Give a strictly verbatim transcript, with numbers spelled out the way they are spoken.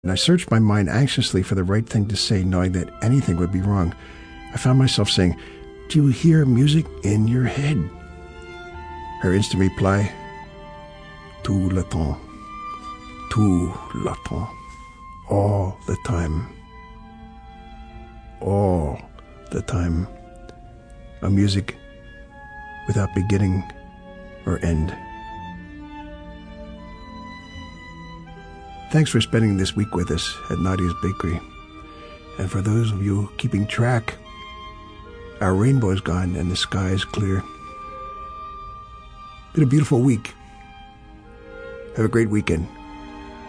And I searched my mind anxiously for the right thing to say, knowing that anything would be wrong. I found myself saying, "Do you hear music in your head?" Her instant reply, "Tout le temps, tout le temps, all the time, all the time, a music without beginning or end." Thanks for spending this week with us at Nadia's Bakery. And for those of you keeping track, our rainbow is gone and the sky is clear. Been a beautiful week. Have a great weekend.